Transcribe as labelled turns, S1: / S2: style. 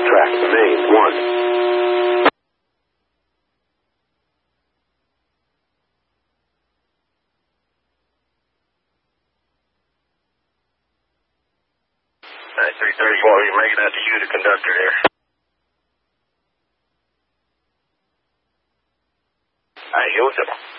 S1: track, main 1.
S2: Alright, 330, what were you making out to you, the conductor there? Alright, go with it.